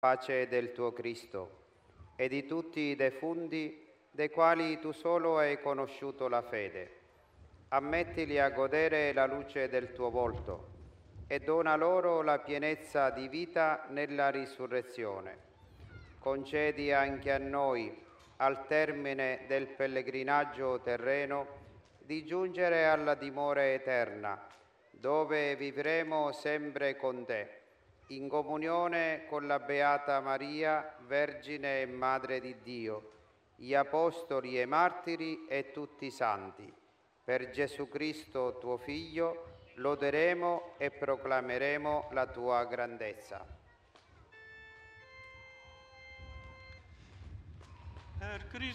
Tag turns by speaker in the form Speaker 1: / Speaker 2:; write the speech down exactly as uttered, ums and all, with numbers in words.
Speaker 1: pace del tuo Cristo e di tutti i defunti dei quali tu solo hai conosciuto la fede. Ammettili a godere la luce del tuo volto e dona loro la pienezza di vita nella risurrezione. Concedi anche a noi, al termine del pellegrinaggio terreno, di giungere alla dimora eterna, dove vivremo sempre con te, in comunione con la Beata Maria, Vergine e Madre di Dio, gli Apostoli e i Martiri e tutti i Santi. Per Gesù Cristo, tuo Figlio, loderemo e proclameremo la tua grandezza.
Speaker 2: Per Cristo